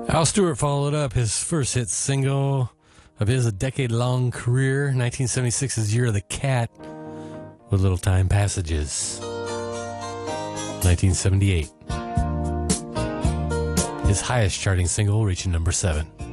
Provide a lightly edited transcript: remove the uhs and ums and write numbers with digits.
Al Stewart followed up his first hit single of his decade-long career, 1976's Year of the Cat, with Little Time Passages. 1978. His highest charting single, reaching number 7.